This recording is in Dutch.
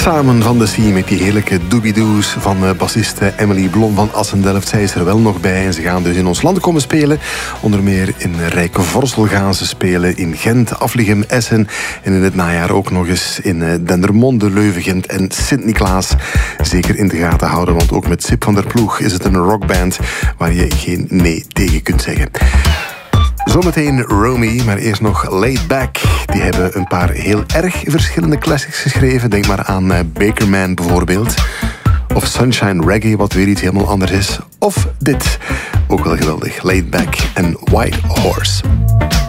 Samen van de Sea met die heerlijke doobie-doos van bassiste Emily Blom van Assendelft. Zij is er wel nog bij en ze gaan dus in ons land komen spelen. Onder meer in Rijkevorsel gaan ze spelen, in Gent, Aflichem, Essen. En in het najaar ook nog eens in Dendermonde, Leuven, Gent en Sint-Niklaas. Zeker in de gaten houden, want ook met Sip van der Ploeg is het een rockband waar je geen nee tegen kunt zeggen. Zometeen Romy, maar eerst nog Laid Back. Die hebben een paar heel erg verschillende classics geschreven. Denk maar aan Bakerman bijvoorbeeld. Of Sunshine Reggae, wat weer iets helemaal anders is. Of dit, ook wel geweldig. Laid Back en White Horse.